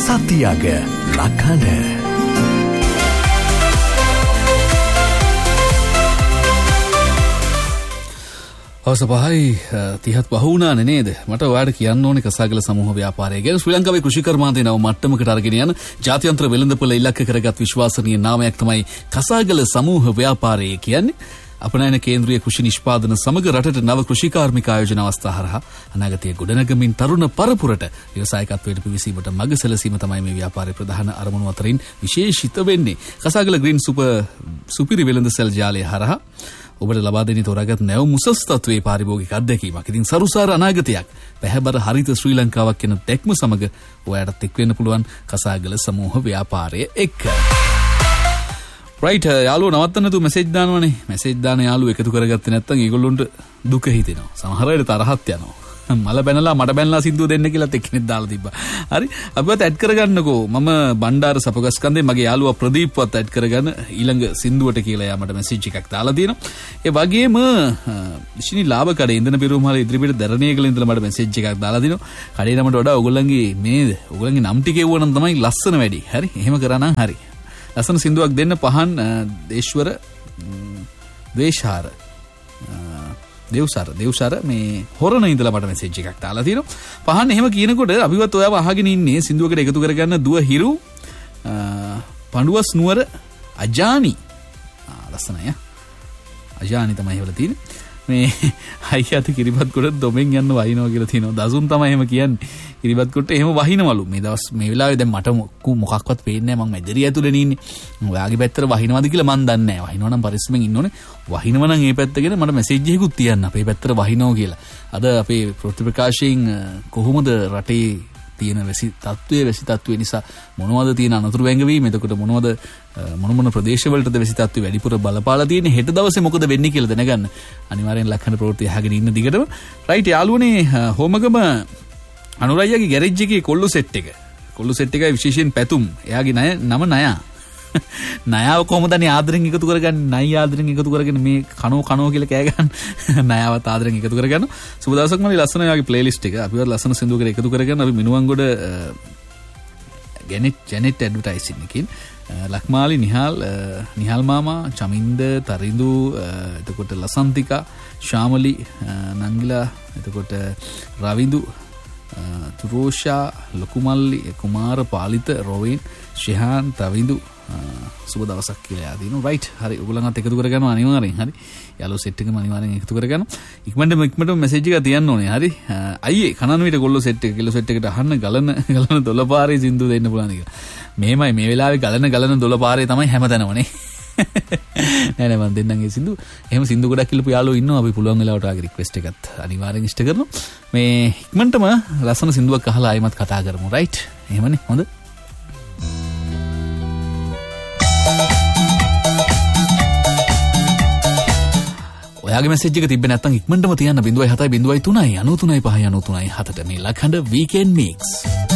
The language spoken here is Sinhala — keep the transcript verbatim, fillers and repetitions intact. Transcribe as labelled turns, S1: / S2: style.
S1: සතියග ලකන අවස පහයි තිහත් පහුණානේ නේද මට ඔයාලට කියන්න ඕනේ කසාගල සමූහ ව්‍යාපාරය ගැන ශ්‍රී ලංකාවේ කෘෂිකර්මාන්තය නව මට්ටමකට අරගෙන යන ජාත්‍යන්තර වෙළඳපොළ ඉලක්ක කරගත් විශ්වාසනීය නාමයක් තමයි කසාගල සමූහ ව්‍යාපාරය කියන්නේ. අපනයන කේන්ද්‍රීය කෘෂි නිෂ්පාදන සමග රටට නව කෘෂිකාර්මික ආයෝජන අවස්ථා හරහා අනාගතයේ ගොඩනගමින් තරුණ පරපුරට ව්‍යවසායකත්වයට පිවිසීමට මඟ සැලසීම තමයි මේ ව්‍යාපාරයේ ප්‍රධාන අරමුණු අතරින් විශේෂිත වෙන්නේ. කසාගල ග්‍රීන් සුපර් සුපිරි වෙළඳ සෙල් ජාලය හරහා ඔබට ලබා දෙන තෝරාගත් නැවුම් උසස් තත්වයේ පාරිභෝගික අත්දැකීමක්. ඉතින් සරුසාර අනාගතයක් පැහැබර හරිත ශ්‍රී ලංකාවක් කියන දැක්ම සමග ඔයාලට එක් වෙන්න පුළුවන් කසාගල සමූහ ව්‍යාපාරය එක්ක. රයිට් යාළුවෝ නවත්තන්න නැතුව මෙසේජ් දානවනේ. මෙසේජ් දාන යාළුවෝ එකතු කරගත්තේ නැත්නම් ඒගොල්ලොන්ට දුක හිතෙනවා. සමහර වෙලාවට තරහත් යනවා. මල බැනලා මට බැනලා සින්දුව දෙන්න කියලා එක්කෙනෙක් දාලා තිබ්බා. හරි. අපිවත් ඇඩ් කරගන්නකෝ. මම බණ්ඩාර සපගස්කන්දේ මගේ යාළුවා ප්‍රදීප්වත් ඇඩ් කරගන්න ඊළඟ සින්දුවට කියලා යා මට මෙසේජ් එකක් දාලා තියෙනවා. ඒ වගේම ඉෂිනි ලාභ කඩේ ඉන්දන පිරුමාල ඉදිරිපිට දරණේකල ඉඳලා මට මෙසේජ් එකක් දාලා දිනවා. කඩේ නමට වඩා ඔයගොල්ලන්ගේ මේද ඔයගොල්ලන්ගේ නම් ටික එවුවනම් තමයි ලස්සන වැඩි. හරි. එහෙම කරා නම් හරි. ලස්සන සින්දුවක් දෙන්න පහන් දේශ්වර දේශාර දෙව්සාර දෙව්සාර මේ හොරණ ඉඳලා මට මෙසේජ් එකක් දාලා තියෙනවා. පහන් එහෙම කියනකොට අපිවත් ඔයාව අහගෙන ඉන්නේ සින්දුවකට එකතු කරගන්න දුව හිරු පඬුවස් නුවර අජානි. ආ ලස්සනයි. අජානි තමයි එහෙවල තියෙන්නේ. මේ අයියාට කිරිබත් කොට දොමෙන් යන්න වහිනවා කියලා තියෙනවා. දසුන් තමයි එහෙම කියන්නේ. කිරිබත් කොට එහෙම වහිනවලු. මේ දවස් මේ වෙලාවේ දැන් මට මොකක්වත් පේන්නේ නැහැ. මම මැදිරිය ඇතුලේ ඉන්නේ. ඔයාගේ පැත්තට වහිනවද කියලා මන් දන්නේ නැහැ. වහිනවා නම් පරිස්සමෙන් ඉන්න ඕනේ. වහිනවා නම් ඒ පැත්තගෙන මට මෙසේජ් එකකුත් තියන්න. අපේ පැත්තට වහිනවා කියලා. අද අපේ ප්‍රතිප්‍රකාශයෙන් කොහොමද රටේ තියෙන වැසි තත්ත්වයේ වැසි තත්ත්වය නිසා මොනවද තියෙන අනතුරු වැංගවීම එතකොට මොනවද මොන මොන ප්‍රදේශවලටද වැසි තත්ත්වය වැඩිපුර බලපාලා තියෙන්නේ හෙට දවසේ මොකද වෙන්නේ කියලා දැනගන්න අනිවාර්යෙන් ලක්ෂණ ප්‍රවෘත්ති අහගෙන ඉන්න දිගටම රයිට් යාළුවනේ හෝමගම අනුරායගේ ගෑරේජ් එකේ කොල්ලු සෙට් එක කොල්ලු සෙට් එකයි විශේෂයෙන් පැතුම් එයාගේ ණය නම ණයා ණයාව කොහොමද අනේ ආදරෙන් එකතු කරගන්නේ ණයි ආදරෙන් එකතු කරගෙන මේ කනෝ කනෝ කියලා කෑ ගන්න ණයාවත් ආදරෙන් එකතු කරගන්න සුබ දවසක් මම ලස්සන යාගේ ප්ලේලිස්ට් එක අපිවත් ලස්සන සින්දුවකට එකතු කරගන්න අපි මිනුවන්ගොඩ ජෙනෙට් ජෙනෙට් ඇඩ්වර්ටයිසින් එකකින් ලක්මාලි නිහාල් නිහාල් මාමා චමින්ද තරිඳු එතකොට ලසන්තිකා ශාමලි නංගිලා එතකොට රවිඳු තුරෝෂා ලකුමල්ලි කුමාර පාලිත රොවින් ශිහාන් තවිඳු සුබ දවසක් කියලා ආදීනු රයිට් හරි ඔයගොල්ලන්වත් එකතු කරගන්නවා අනිවාර්යෙන් හරි යාළුවෝ සෙට් එකම අනිවාර්යෙන් එකතු කරගන්නවා ඉක්මනට ඉක්මනට මෙසේජ් එකක් තියන්න ඕනේ හරි අයියේ කනන විට කොල්ලෝ සෙට් එක කිලෝ සෙට් එකට අහන්න ගලන ගලන දොළ පාරේ සින්දු දෙන්න පුළුවන් කියලා මේමයි මේ වෙලාවේ ගලන ගලන දොළ පාරේ තමයි හැමතැනමනේ නෑ නෑ මම දෙන්නම් ඒ සින්දු එහෙම සින්දු ගොඩක් කිලපු යාළුවෝ ඉන්නවා අපි පුළුවන් වෙලාවට ආගේ රික්වෙස්ට් එකත් අනිවාර්යෙන් ඉෂ්ට කරනවා මේ ඉක්මනටම ලස්සන සින්දුවක් අහලා ආයෙමත් කතා කරමු රයිට් එහෙමනේ හොඳ ඔයාගේ මෙසේජ් එක තිබ්බේ නැත්නම් ඉක්මනටම තියන්න zero seven zero three nine nine five nine seven මේ ලක්හඬ වීකෙන්ඩ් මික්ස්